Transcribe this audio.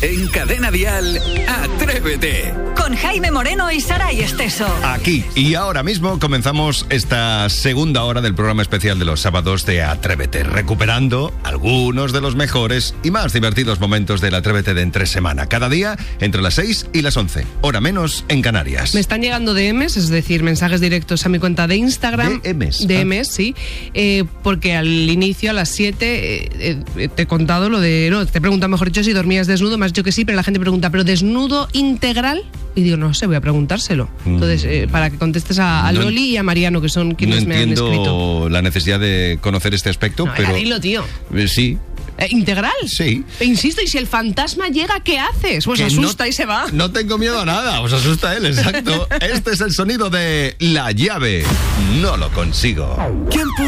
En Cadena Dial, Atrévete. Con Jaime Moreno y Saray Esteso. Aquí y ahora mismo comenzamos esta segunda hora del programa especial de los sábados de Atrévete, recuperando algunos de los mejores y más divertidos momentos del Atrévete de entre semana. Cada día entre las 6 y las 11, hora menos en Canarias. Me están llegando DMs, es decir, mensajes directos a mi cuenta de Instagram. DMs, sí. Porque al inicio, a las 7, te he contado lo de... No, te he preguntado, mejor dicho, si dormías desnudo. Me has dicho que sí, pero la gente pregunta, ¿pero desnudo integral? Y digo, no sé, voy a preguntárselo. Entonces, para que contestes a Loli y a Mariano, que son quienes me han escrito. No entiendo la necesidad de conocer este aspecto, pero... Dilo, tío. Sí. ¿Integral? Sí. Insisto, y si el fantasma llega, ¿qué haces? Pues asusta y se va. No tengo miedo a nada, os asusta él, exacto. Este es el sonido de La Llave. No lo consigo.